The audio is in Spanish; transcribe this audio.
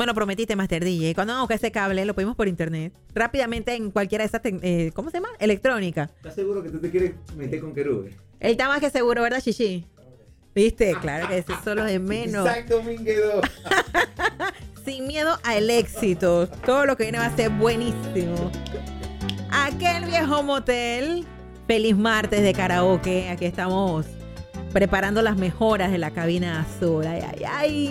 me lo prometiste, Master DJ. Cuando vamos a buscar ese cable, lo pedimos por internet. Rápidamente en cualquiera de esas, ¿cómo se llama? Electrónica. ¿Estás seguro que tú te quieres meter con querube? Él está más que seguro, ¿verdad, Chichi? ¿Viste? Claro que eso solo de menos. Exacto, Minguedo. Sin miedo al éxito. Todo lo que viene va a ser buenísimo. Aquel viejo motel. Feliz martes de karaoke. Aquí estamos preparando las mejoras de la cabina azul. Ay, ay, ay.